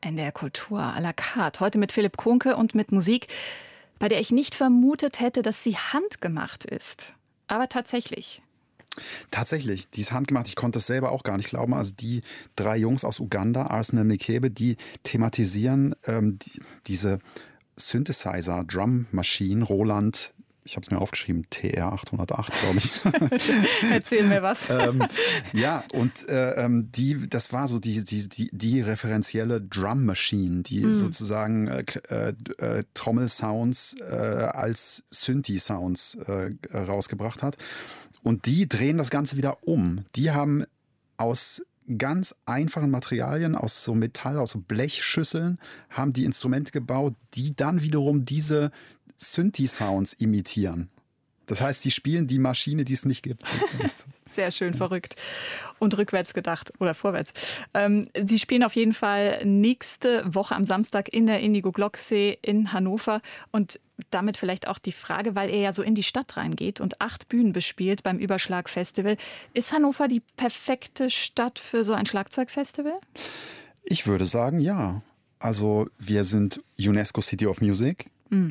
NDR Kultur à la carte. Heute mit Philipp Kuhnke und mit Musik, bei der ich nicht vermutet hätte, dass sie handgemacht ist. Aber tatsächlich. Tatsächlich, die ist handgemacht. Ich konnte das selber auch gar nicht glauben. Also die 3 Jungs aus Uganda, Arsenal Mekebe, die thematisieren diese Synthesizer, Drum-Maschinen, Roland, ich habe es mir aufgeschrieben, TR 808, glaube ich. Erzähl mir was. Ja, und das war so die referenzielle Drum Machine, die sozusagen Trommelsounds als Synthi-Sounds rausgebracht hat. Und die drehen das Ganze wieder um. Die haben aus ganz einfachen Materialien, aus so Metall, aus so Blechschüsseln, haben die Instrumente gebaut, die dann wiederum diese Synthi-Sounds imitieren. Das heißt, die spielen die Maschine, die es nicht gibt. Sehr schön, verrückt. Und rückwärts gedacht oder vorwärts. Sie spielen auf jeden Fall nächste Woche am Samstag in der Indigo Glocksee in Hannover. Und damit vielleicht auch die Frage, weil er ja so in die Stadt reingeht und 8 Bühnen bespielt beim Überschlag-Festival. Ist Hannover die perfekte Stadt für so ein Schlagzeugfestival? Ich würde sagen, ja. Also wir sind UNESCO City of Music.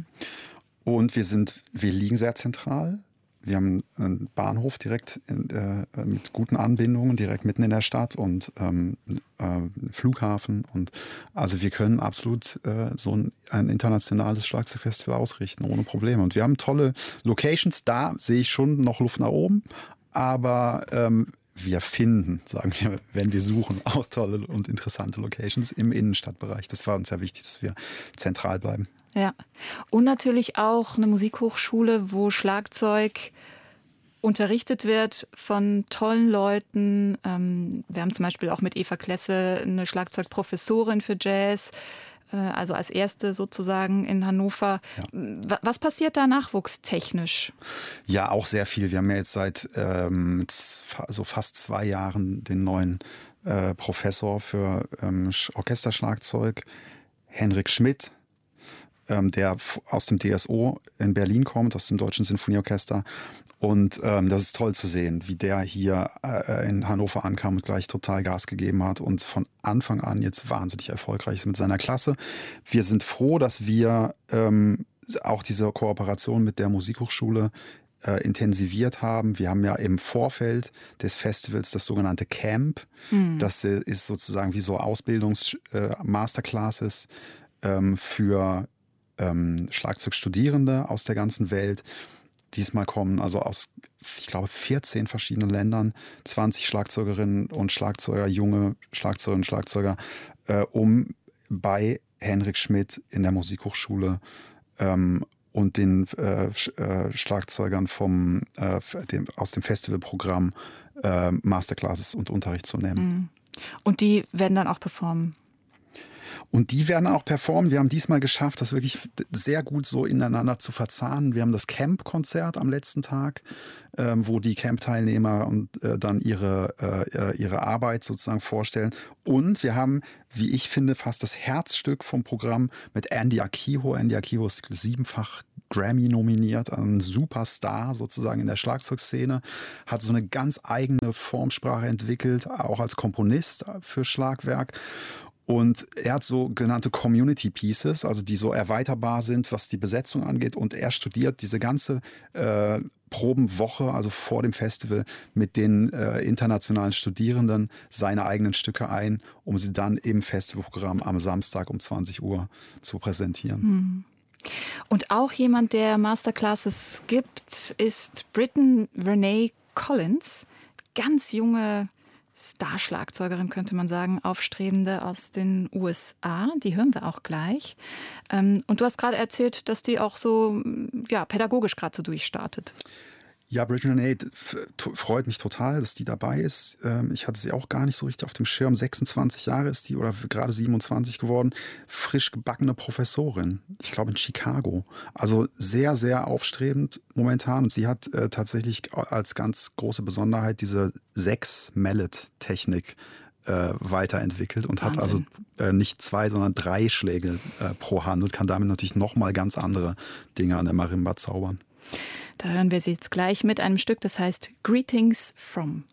Und wir liegen sehr zentral. Wir haben einen Bahnhof direkt mit guten Anbindungen, direkt mitten in der Stadt und Flughafen. Und also wir können absolut so ein internationales Schlagzeugfestival ausrichten, ohne Probleme. Und wir haben tolle Locations. Da sehe ich schon noch Luft nach oben. Aber wir finden, sagen wir, wenn wir suchen, auch tolle und interessante Locations im Innenstadtbereich. Das war uns sehr wichtig, dass wir zentral bleiben. Ja, und natürlich auch eine Musikhochschule, wo Schlagzeug unterrichtet wird von tollen Leuten. Wir haben zum Beispiel auch mit Eva Klesse eine Schlagzeugprofessorin für Jazz, also als erste sozusagen in Hannover. Ja. Was passiert da nachwuchstechnisch? Ja, auch sehr viel. Wir haben ja jetzt seit so fast 2 Jahren den neuen Professor für Orchesterschlagzeug, Henrik Schmidt, der aus dem DSO in Berlin kommt, aus dem Deutschen Sinfonieorchester. Und das ist toll zu sehen, wie der hier in Hannover ankam und gleich total Gas gegeben hat und von Anfang an jetzt wahnsinnig erfolgreich ist mit seiner Klasse. Wir sind froh, dass wir auch diese Kooperation mit der Musikhochschule intensiv haben. Wir haben ja im Vorfeld des Festivals das sogenannte Camp. Das ist sozusagen wie so Ausbildungs-Masterclasses für Schlagzeugstudierende aus der ganzen Welt. Diesmal kommen also aus, ich glaube, 14 verschiedenen Ländern 20 Schlagzeugerinnen und Schlagzeuger, junge Schlagzeugerinnen und Schlagzeuger, um bei Henrik Schmidt in der Musikhochschule und den Schlagzeugern aus dem Festivalprogramm Masterclasses und Unterricht zu nehmen. Und die werden dann auch performen? Und die werden auch performen. Wir haben diesmal geschafft, das wirklich sehr gut so ineinander zu verzahnen. Wir haben das Camp-Konzert am letzten Tag, wo die Camp-Teilnehmer dann ihre Arbeit sozusagen vorstellen. Und wir haben, wie ich finde, fast das Herzstück vom Programm mit Andy Akiho. Andy Akiho ist 7-fach Grammy nominiert, ein Superstar sozusagen in der Schlagzeugszene, hat so eine ganz eigene Formsprache entwickelt, auch als Komponist für Schlagwerk. Und er hat so genannte Community Pieces, also die so erweiterbar sind, was die Besetzung angeht. Und er studiert diese ganze Probenwoche, also vor dem Festival, mit den internationalen Studierenden seine eigenen Stücke ein, um sie dann im Festivalprogramm am Samstag um 20 Uhr zu präsentieren. Und auch jemand, der Masterclasses gibt, ist Britton Renee Collins, ganz junge Star-Schlagzeugerin, könnte man sagen, aufstrebende aus den USA. Die hören wir auch gleich. Und du hast gerade erzählt, dass die auch so pädagogisch gerade so durchstartet. Ja, Britton Renee freut mich total, dass die dabei ist. Ich hatte sie auch gar nicht so richtig auf dem Schirm. 26 Jahre ist die oder gerade 27 geworden. Frisch gebackene Professorin. Ich glaube in Chicago. Also sehr, sehr aufstrebend momentan. Und sie hat tatsächlich als ganz große Besonderheit diese 6-Mallet-Technik weiterentwickelt und Wahnsinn. Hat also nicht 2, sondern 3 Schläge pro Hand und kann damit natürlich nochmal ganz andere Dinge an der Marimba zaubern. Da hören wir sie jetzt gleich mit einem Stück, das heißt Greetings from.